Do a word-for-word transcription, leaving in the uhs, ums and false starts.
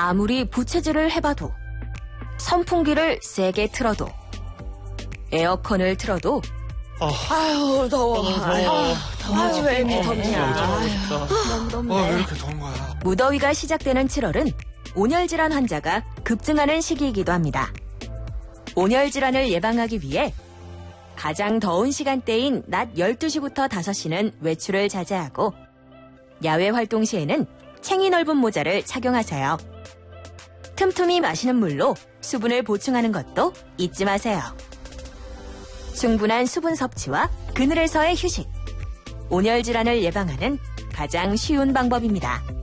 아무리 부채질을 해봐도, 선풍기를 세게 틀어도, 에어컨을 틀어도 아유, 더워. 더워, 더워. 아유, 더워. 왜 이렇게 덥냐. 너무 덥네. 아, 왜 이렇게 더운 거야? 무더위가 시작되는 칠월은 온열질환 환자가 급증하는 시기이기도 합니다. 온열질환을 예방하기 위해 가장 더운 시간대인 낮 열두 시부터 다섯 시는 외출을 자제하고 야외 활동 시에는 챙이 넓은 모자를 착용하세요. 틈틈이 마시는 물로 수분을 보충하는 것도 잊지 마세요. 충분한 수분 섭취와 그늘에서의 휴식. 온열질환을 예방하는 가장 쉬운 방법입니다.